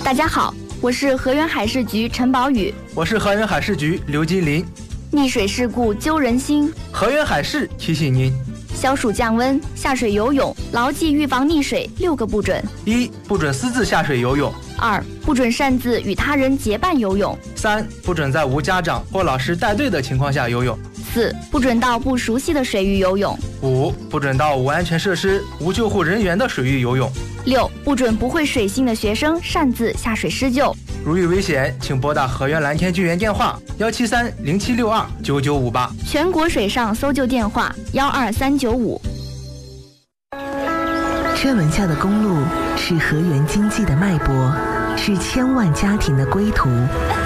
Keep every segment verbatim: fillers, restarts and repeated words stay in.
大家好，我是河源海事局陈宝宇。 我是河源海事局刘金林。 溺水事故揪人心， 河源海事提醒您： 消暑降温，下水游泳，牢记预防溺水六个不准： 一、不准私自下水游泳； 二、不准擅自与他人结伴游泳； 三、不准在无家长或老师带队的情况下游泳； 四、不准到不熟悉的水域游泳； 五、不准到无安全设施、无救护人员的水域游泳； 六、不准不会水性的学生擅自下水施救。 如遇危险，请拨打河源蓝天救援电话幺七三零七六二九九五八， 全国水上搜救电话幺二三九五。 车轮下的公路是河源经济的脉搏，是千万家庭的归途。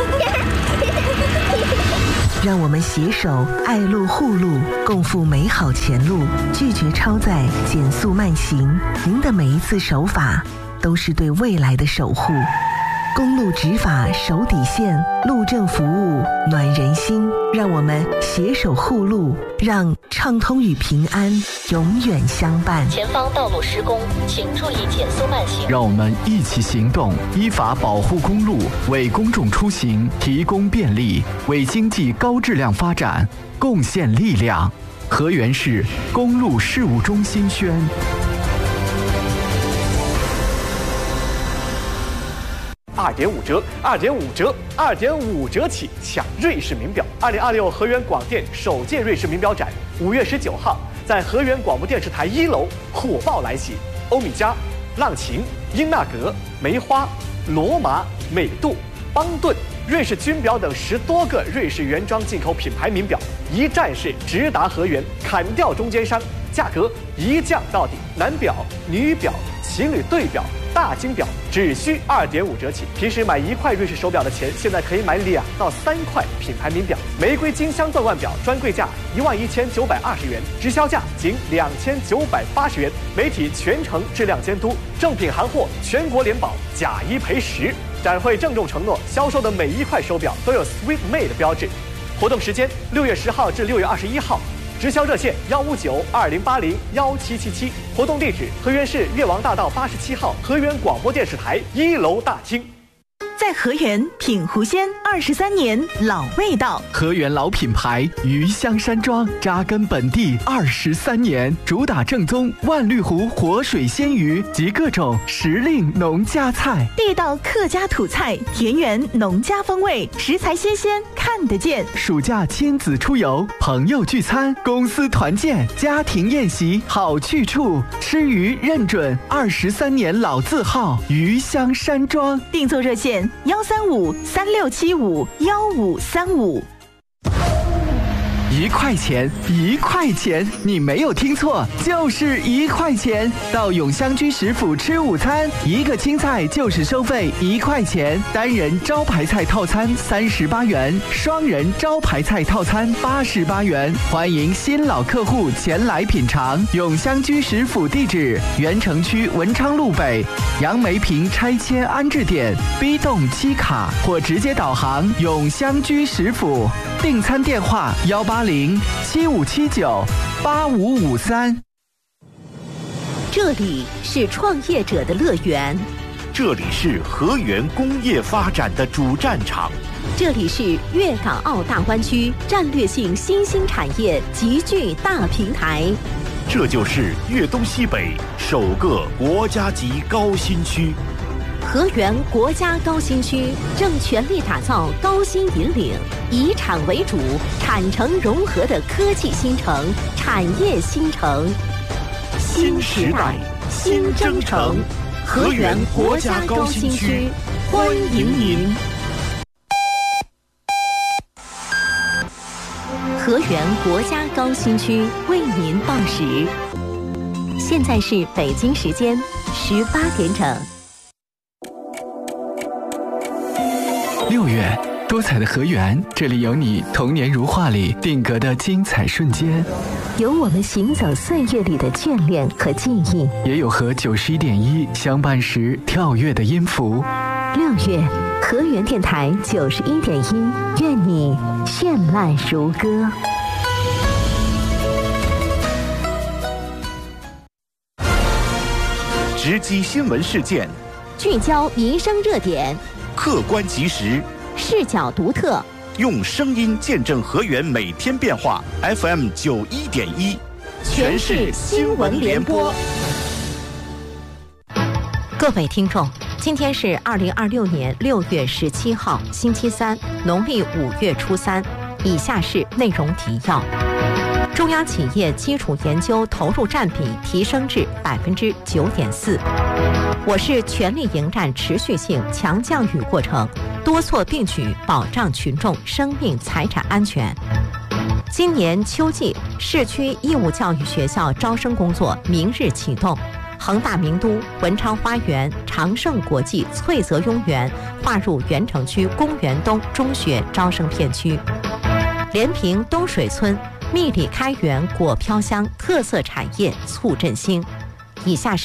让我们携手爱路护路，共赴美好前路，拒绝超载，减速慢行。您的每一次守法，都是对未来的守护。公路执法守底线，路政服务暖人心。让我们携手护路，让畅通与平安永远相伴。 前方道路施工，请注意减速慢行。 让我们一起行动，依法保护公路，为公众出行提供便利，为经济高质量发展贡献力量。河源市公路事务中心宣。 二点五折，二点五折，二点五折起抢瑞士名表！二零二六河源广电首届瑞士名表展，五月十九号在河源广播电视台一楼火爆来袭。欧米茄、浪琴、英纳格、梅花、罗马、美度、邦顿、瑞士军表等十多个瑞士原装进口品牌名表，一站式直达河源，砍掉中间商，价格一降到底。男表、女表、情侣对表、大金表只需二点五折起。平时买一块瑞士手表的钱，现在可以买两到三块品牌名表。玫瑰金镶钻腕表专柜价一万一千九百二十元，直销价仅两千九百八十元。媒体全程质量监督，正品行货全国联保，假一赔十。展会郑重承诺，销售的每一块手表都有 Sweet Made 标志。活动时间六月十号至六月二十一号。直销热线幺五九二零八零幺七七七，活动地址河源市越王大道八十七号河源广播电视台一楼大厅。 在河源品湖鲜二十三年老味道， 河源老品牌鱼香山庄扎根本地二十三年，主打正宗万绿湖活水鲜鱼及各种时令农家菜， 地道客家土菜，田园农家风味，食材新鲜看得见。 暑假亲子出游，朋友聚餐，公司团建，家庭宴席好去处，吃鱼认准二十三年老字号鱼香山庄。 订座热线幺三五三六七五幺五三五。 一块钱，一块钱，你没有听错，就是一块钱。到永香居食府吃午餐，一个青菜就是收费一块钱。单人招牌菜套餐三十八元，双人招牌菜套餐八十八元。欢迎新老客户前来品尝。永香居食府地址：原城区文昌路北杨梅坪拆迁安置点 B 栋七卡，或直接导航永香居食府。订餐电话幺八零七五七九八五五三。 这里是创业者的乐园， 这里是河源工业发展的主战场， 这里是粤港澳大湾区战略性新兴产业集聚大平台， 这就是粤东西北首个国家级高新区。 河源国家高新区正全力打造高新引领、以产为主、产城融合的科技新城、产业新城。 新时代，新征程，河源国家高新区，欢迎您。 河源国家高新区为您报时，现在是北京时间十八点整。 六月，多彩的河源，这里有你童年如画里定格的精彩瞬间， 有我们行走岁月里的眷恋和记忆， 也有和九十一点一相伴时跳跃的音符。 六月，河源电台九十一点一，愿你绚烂如歌。 直击新闻事件， 聚焦民生热点， 客观及时， 视角独特， 用声音见证河源每天变化。F M 九一点一， 全市新闻联播。各位听众，今天是二零二六年六月十七号，星期三，农历五月初三。以下是内容提要：中央企业基础研究投入占比提升至百分之九点四。我市全力迎战持续性强降雨过程，多措并举保障群众生命财产安全。今年秋季市区义务教育学校招生工作明日启动。恒大名都、文昌花园、长盛国际、翠泽雍园划入原城区公园东中学招生片区。连平东水村蜜里开源果飘香特色产业促振兴。以下是